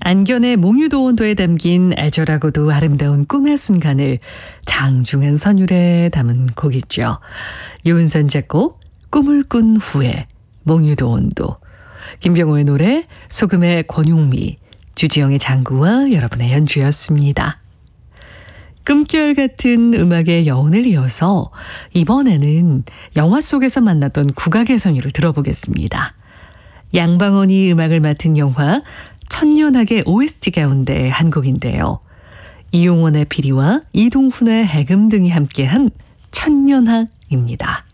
안견의 몽유도원도에 담긴 애절하고도 아름다운 꿈의 순간을 장중한 선율에 담은 곡이죠. 유은선 작곡, 꿈을 꾼 후에 몽유도원도, 김병호의 노래, 소금의 권용미, 주지영의 장구와 여러분의 연주였습니다. 꿈결 같은 음악의 여운을 이어서 이번에는 영화 속에서 만났던 국악의 선율을 들어보겠습니다. 양방원이 음악을 맡은 영화 천년학의 OST 가운데 한 곡인데요. 이용원의 피리와 이동훈의 해금 등이 함께한 천년학입니다.